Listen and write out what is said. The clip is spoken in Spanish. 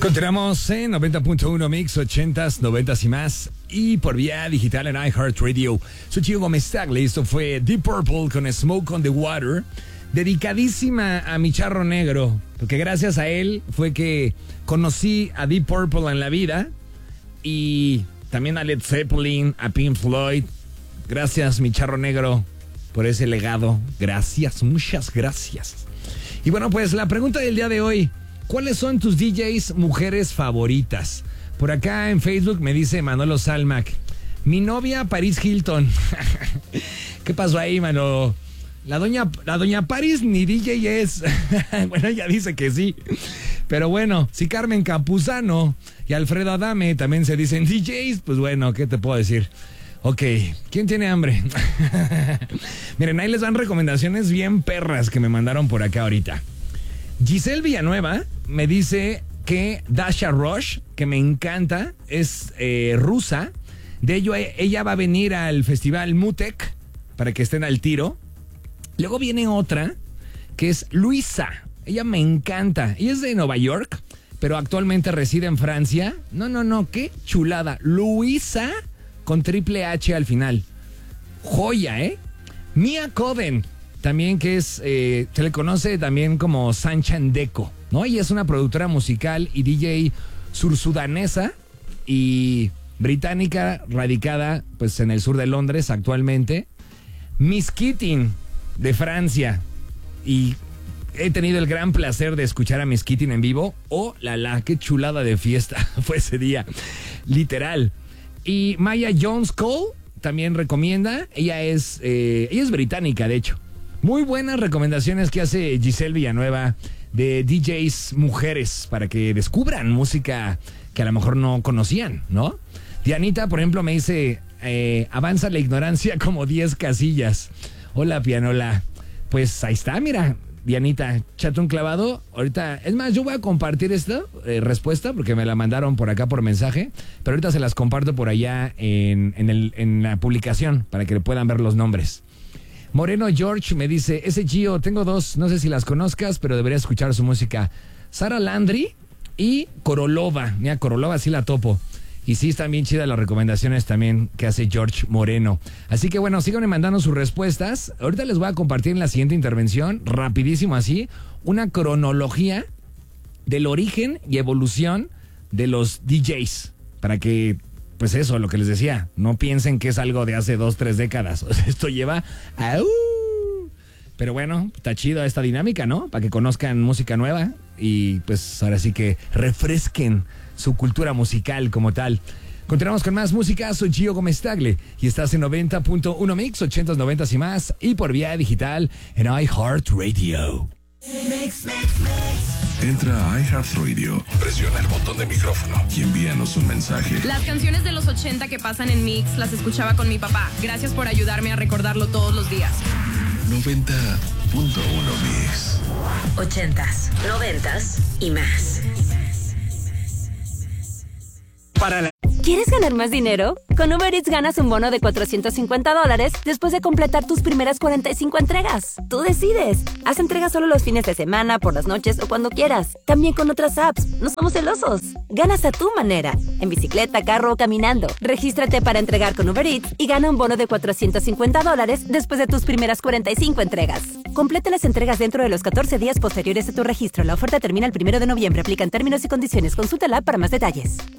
Continuamos en 90.1 Mix, 80s, 90s y más. Y por vía digital en iHeartRadio. Soy Chico Gómez Tagle. Esto fue Deep Purple con Smoke on the Water. Dedicadísima a mi charro negro. Porque gracias a él fue que conocí a Deep Purple en la vida. Y también a Led Zeppelin, a Pink Floyd. Gracias, mi charro negro, por ese legado. Gracias, muchas gracias. Y bueno, pues la pregunta del día de hoy: ¿cuáles son tus DJs mujeres favoritas? Por acá en Facebook me dice Manolo Salmac: mi novia Paris Hilton. ¿Qué pasó ahí, mano? La doña Paris ni DJ es. Bueno, ella dice que sí. Pero bueno, si Carmen Campuzano y Alfredo Adame también se dicen DJs, pues bueno, ¿qué te puedo decir? Ok, ¿quién tiene hambre? Miren, ahí les dan recomendaciones bien perras que me mandaron por acá ahorita. Giselle Villanueva me dice que Dasha Rush, que me encanta, es rusa. De ello, ella va a venir al festival Mutek para que estén al tiro. Luego viene otra que es Luisa. Ella me encanta. Ella es de Nueva York, pero actualmente reside en Francia. No, qué chulada. Luisa con triple H al final. Joya, ¿eh? Mia Coden, también que es, se le conoce también como Sancha Ndeko, ¿no? Ella es una productora musical y DJ sursudanesa y británica, radicada pues en el sur de Londres actualmente. Miss Keating, de Francia. Y he tenido el gran placer de escuchar a Miss Keating en vivo. Oh, qué chulada de fiesta fue ese día. Literal. Y Maya Jones Cole también recomienda. Ella es británica, de hecho. Muy buenas recomendaciones que hace Giselle Villanueva de DJs mujeres para que descubran música que a lo mejor no conocían, ¿no? Dianita, por ejemplo, me dice, avanza la ignorancia como 10 casillas. Hola, pianola. Pues ahí está, mira, Dianita, échate un clavado. Ahorita, es más, yo voy a compartir esta respuesta porque me la mandaron por acá por mensaje, pero ahorita se las comparto por allá en la publicación para que puedan ver los nombres. Moreno George me dice, ese Gio, tengo dos, no sé si las conozcas, pero debería escuchar su música. Sara Landry y Korolova. Mira, Korolova sí la topo. Y sí, están bien chidas las recomendaciones también que hace George Moreno. Así que bueno, síganme mandando sus respuestas. Ahorita les voy a compartir en la siguiente intervención, rapidísimo así, una cronología del origen y evolución de los DJs. Para que, pues eso, lo que les decía, no piensen que es algo de hace 2-3 décadas. O sea, esto lleva a... Pero bueno, está chido esta dinámica, ¿no? Para que conozcan música nueva y pues ahora sí que refresquen su cultura musical como tal. Continuamos con más música. Soy Gio Gómez Tagle y estás en 90.1 Mix, 80s, 90s y más, y por vía digital en iHeartRadio. Entra a iHeartRadio, presiona el botón de micrófono y envíanos un mensaje. Las canciones de los 80 que pasan en Mix las escuchaba con mi papá. Gracias por ayudarme a recordarlo todos los días. 90.1 Mix. 80s, 90s y más. ¿Quieres ganar más dinero? Con Uber Eats ganas un bono de $450 después de completar tus primeras 45 entregas. Tú decides. Haz entregas solo los fines de semana, por las noches o cuando quieras. También con otras apps. No somos celosos. Ganas a tu manera. En bicicleta, carro o caminando. Regístrate para entregar con Uber Eats y gana un bono de $450 después de tus primeras 45 entregas. Completa las entregas dentro de los 14 días posteriores a tu registro. La oferta termina el 1 de noviembre. Aplican términos y condiciones. Consulta la app para más detalles.